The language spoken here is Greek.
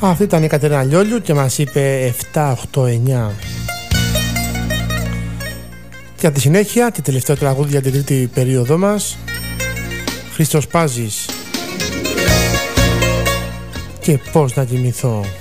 Αυτή ήταν η Κατερίνα Λιόλιου και μας είπε 7-8-9. Και από τη συνέχεια, τη τελευταία τραγούδια για την τρίτη περίοδο μας, Χρήστος Πάζης και Πώς να κοιμηθώ.